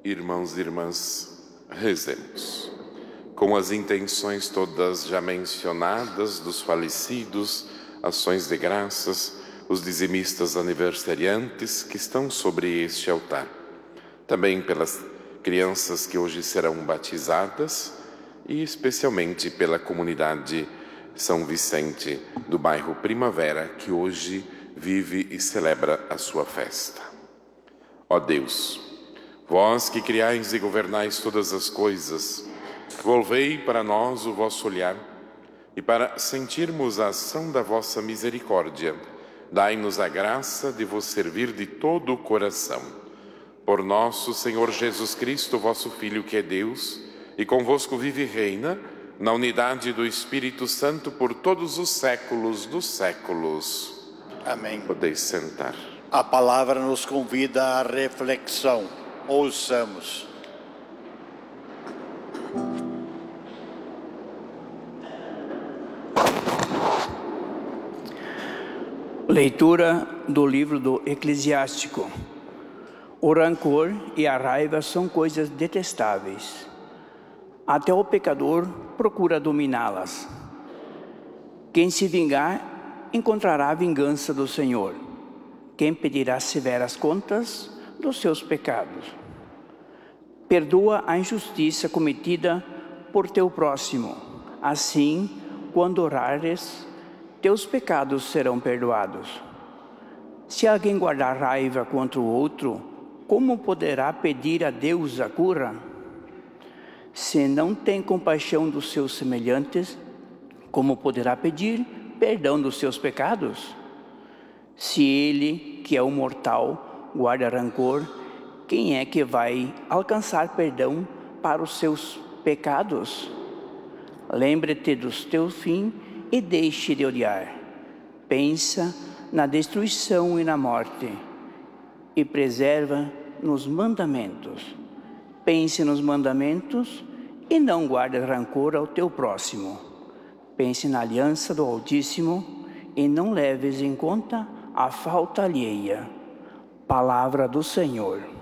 Irmãos e irmãs, rezemos. Com as intenções todas já mencionadas dos falecidos, ações de graças, os dizimistas aniversariantes que estão sobre este altar. Também pelas crianças que hoje serão batizadas e especialmente pela comunidade São Vicente do bairro Primavera, que hoje vive e celebra a sua festa. Ó Deus, vós que criais e governais todas as coisas, volvei para nós o vosso olhar e para sentirmos a ação da vossa misericórdia, dai-nos a graça de vos servir de todo o coração. Por nosso Senhor Jesus Cristo, vosso Filho, que é Deus, e convosco vive e reina, na unidade do Espírito Santo, por todos os séculos dos séculos. Amém. Podeis sentar. A palavra nos convida à reflexão. Ouçamos. Leitura do livro do Eclesiástico. O rancor e a raiva são coisas detestáveis. Até o pecador procura dominá-las. Quem se vingar encontrará a vingança do Senhor. Quem pedirá severas contas dos seus pecados. Perdoa a injustiça cometida por teu próximo. Assim, quando orares, teus pecados serão perdoados. Se alguém guardar raiva contra o outro, como poderá pedir a Deus a cura? Se não tem compaixão dos seus semelhantes, como poderá pedir perdão dos seus pecados? Se ele, que é o mortal, guarda rancor, quem é que vai alcançar perdão para os seus pecados? Lembre-te do teu fim e deixe de odiar. Pensa na destruição e na morte, e preserva nos mandamentos. Pense nos mandamentos e não guarde rancor ao teu próximo. Pense na aliança do Altíssimo e não leves em conta a falta alheia. Palavra do Senhor.